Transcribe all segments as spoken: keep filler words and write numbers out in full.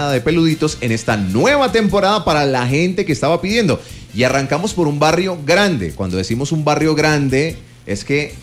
de peluditos en esta nueva temporada para la gente que estaba pidiendo. Y arrancamos por un barrio grande. Cuando decimos un barrio grande, es que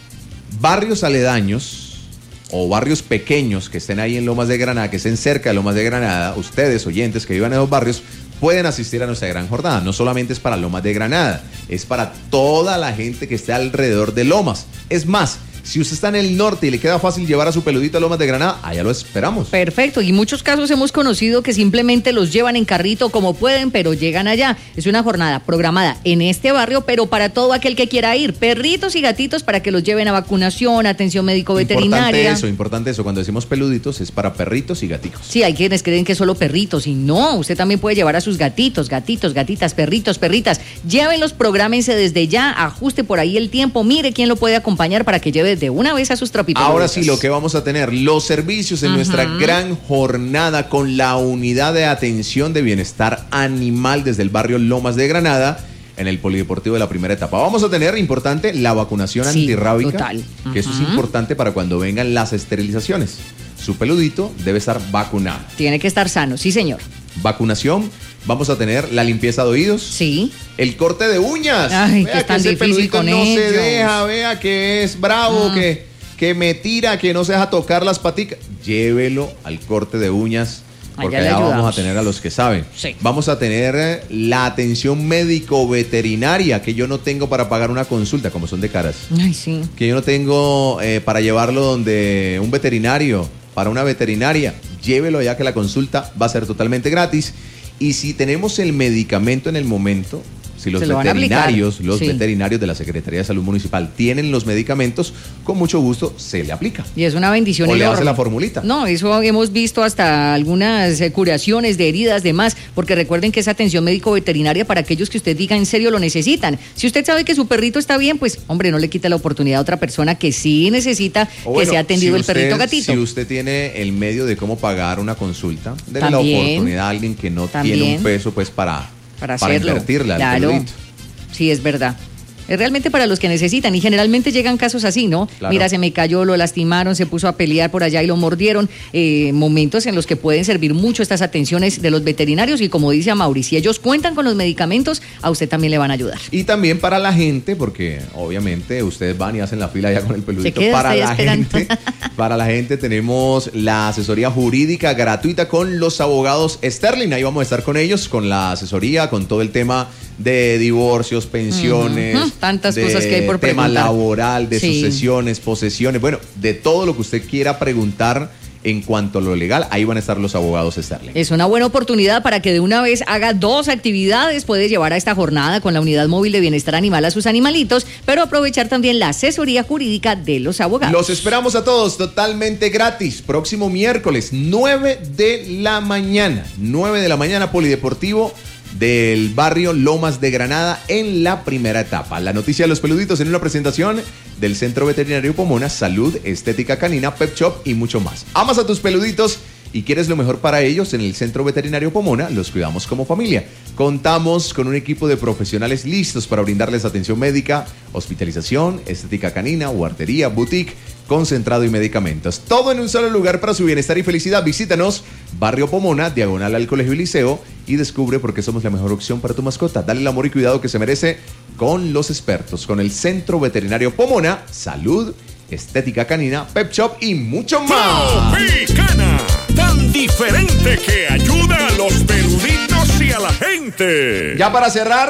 barrios aledaños o barrios pequeños que estén ahí en Lomas de Granada, que estén cerca de Lomas de Granada, ustedes, oyentes que vivan en esos barrios, pueden asistir a nuestra gran jornada. No solamente es para Lomas de Granada, es para toda la gente que esté alrededor de Lomas. Es más, si usted está en el norte y le queda fácil llevar a su peludito a Lomas de Granada, allá lo esperamos. Perfecto, y muchos casos hemos conocido que simplemente los llevan en carrito como pueden, pero llegan allá. Es una jornada programada en este barrio, pero para todo aquel que quiera ir. Perritos y gatitos para que los lleven a vacunación, atención médico-veterinaria. Importante eso, importante eso. Cuando decimos peluditos es para perritos y gaticos. Sí, hay quienes creen que es solo perritos, y no, usted también puede llevar a sus gatitos, gatitos, gatitas, perritos, perritas. Llévenlos, prográmense desde ya, ajuste por ahí el tiempo, mire quién lo puede acompañar para que lleve de una vez a sus tropipeludos. Ahora sí, lo que vamos a tener, los servicios en uh-huh. nuestra gran jornada con la unidad de atención de bienestar animal desde el barrio Lomas de Granada en el polideportivo de la primera etapa. Vamos a tener, importante, la vacunación sí, antirrábica, total. Uh-huh. que eso es importante para cuando vengan las esterilizaciones. Su peludito debe estar vacunado. Tiene que estar sano, sí señor. Vacunación. Vamos a tener la limpieza de oídos. Sí. El corte de uñas. Ay, vea que es tan que ese difícil con no ellos. se deja, vea que es bravo, ah. que, que me tira, que no se deja tocar las paticas. Llévelo al corte de uñas, porque allá, allá vamos a tener a los que saben. Sí. Vamos a tener la atención médico-veterinaria, que yo no tengo para pagar una consulta, como son de caras. Ay, sí. Que yo no tengo eh, para llevarlo donde un veterinario, para una veterinaria. Llévelo ya que la consulta va a ser totalmente gratis. Y si tenemos el medicamento en el momento, si los veterinarios, los sí. veterinarios de la Secretaría de Salud Municipal tienen los medicamentos, con mucho gusto se le aplica. Y es una bendición o enorme. le hace la formulita. No, eso hemos visto hasta algunas eh, curaciones de heridas, demás, porque recuerden que es atención médico-veterinaria para aquellos que usted diga en serio lo necesitan. Si usted sabe que su perrito está bien, pues, hombre, no le quita la oportunidad a otra persona que sí necesita bueno, que sea atendido si usted, el perrito gatito. Si usted tiene el medio de cómo pagar una consulta, déle la oportunidad a alguien que no también. tiene un peso, pues, para... Para, para hacerlo. invertirla, claro. el peludito. Sí, es verdad. Es realmente para los que necesitan y generalmente llegan casos así, ¿no? Claro. Mira, se me cayó, lo lastimaron, se puso a pelear por allá y lo mordieron. Eh, momentos en los que pueden servir mucho estas atenciones de los veterinarios y como dice Amaury, si ellos cuentan con los medicamentos, a usted también le van a ayudar. Y también para la gente, porque obviamente ustedes van y hacen la fila ya con el peludito. Se queda para la esperando. gente, para la gente tenemos la asesoría jurídica gratuita con los abogados Sterling. Ahí vamos a estar con ellos, con la asesoría, con todo el tema de divorcios, pensiones, uh-huh. tantas de cosas que hay por tema preguntar. laboral, de sí. sucesiones, posesiones, bueno, de todo lo que usted quiera preguntar en cuanto a lo legal, ahí van a estar los abogados Sterling. Es una buena oportunidad para que de una vez haga dos actividades, puede llevar a esta jornada con la unidad móvil de bienestar animal a sus animalitos, pero aprovechar también la asesoría jurídica de los abogados. Los esperamos a todos totalmente gratis, próximo miércoles, nueve de la mañana, nueve de la mañana, Polideportivo del barrio Lomas de Granada en la primera etapa. La noticia de los peluditos en una presentación del Centro Veterinario Pomona, Salud, Estética Canina, Pet Shop y mucho más. Amas a tus peluditos y quieres lo mejor para ellos. En el Centro Veterinario Pomona los cuidamos como familia. Contamos con un equipo de profesionales listos para brindarles atención médica, hospitalización, estética canina, guardería, boutique, concentrado y medicamentos. Todo en un solo lugar para su bienestar y felicidad. Visítanos, Barrio Pomona, diagonal al Colegio Liceo, y descubre por qué somos la mejor opción para tu mascota. Dale el amor y cuidado que se merece con los expertos, con el Centro Veterinario Pomona, Salud, Estética Canina, Pet Shop y mucho más. Tropicana, tan diferente que ayuda a los peluditos y a la gente. Ya para cerrar,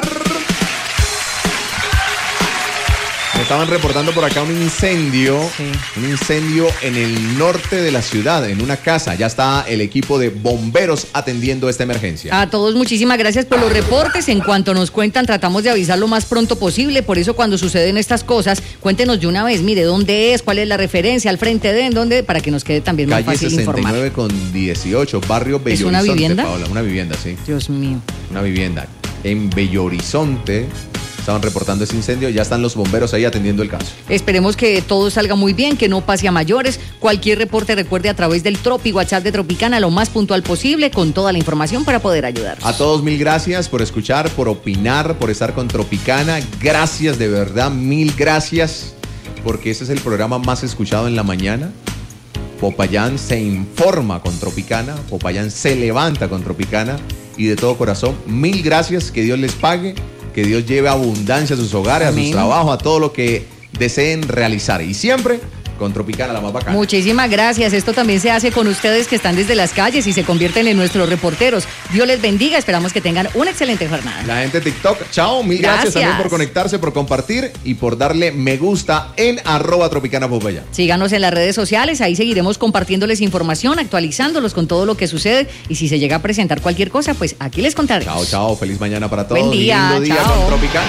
me estaban reportando por acá un incendio, sí. un incendio en el norte de la ciudad, en una casa. Ya está el equipo de bomberos atendiendo esta emergencia. A todos muchísimas gracias por los reportes. En cuanto nos cuentan, tratamos de avisar lo más pronto posible. Por eso cuando suceden estas cosas, cuéntenos de una vez, mire, dónde es, cuál es la referencia, al frente de, en dónde, para que nos quede también más fácil informar. Calle sesenta y nueve con dieciocho, barrio Bello ¿Es una Horizonte, vivienda? Paola, una vivienda, sí. Dios mío. Una vivienda en Bello Horizonte. Estaban reportando ese incendio, ya están los bomberos ahí atendiendo el caso. Esperemos que todo salga muy bien, que no pase a mayores. Cualquier reporte recuerde a través del Tropi WhatsApp de Tropicana lo más puntual posible, con toda la información para poder ayudar. A todos mil gracias por escuchar, por opinar, por estar con Tropicana. Gracias, de verdad, mil gracias, porque ese es el programa más escuchado en la mañana. Popayán se informa con Tropicana, Popayán se levanta con Tropicana y de todo corazón, mil gracias, que Dios les pague, que Dios lleve abundancia a sus hogares, Amén. A sus trabajos, a todo lo que deseen realizar y siempre con Tropicana, la más bacana. Muchísimas gracias. Esto también se hace con ustedes que están desde las calles y se convierten en nuestros reporteros. Dios les bendiga. Esperamos que tengan una excelente jornada. La gente de TikTok, chao. Mil gracias. gracias también por conectarse, por compartir y por darle me gusta en arroba Tropicana Popayán. Síganos en las redes sociales. Ahí seguiremos compartiéndoles información, actualizándolos con todo lo que sucede. Y si se llega a presentar cualquier cosa, pues aquí les contaremos. Chao, chao. Feliz mañana para todos. Buen día. Lindo día chao. con Tropicana.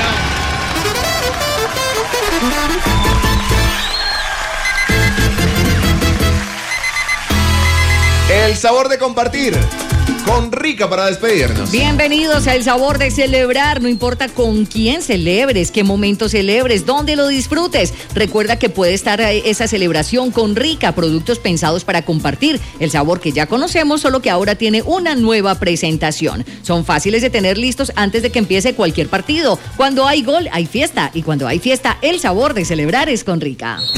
El sabor de compartir con Rica para despedirnos. Bienvenidos a El Sabor de Celebrar. No importa con quién celebres, qué momento celebres, dónde lo disfrutes. Recuerda que puede estar esa celebración con Rica, productos pensados para compartir. El sabor que ya conocemos, solo que ahora tiene una nueva presentación. Son fáciles de tener listos antes de que empiece cualquier partido. Cuando hay gol, hay fiesta. Y cuando hay fiesta, el sabor de celebrar es con Rica.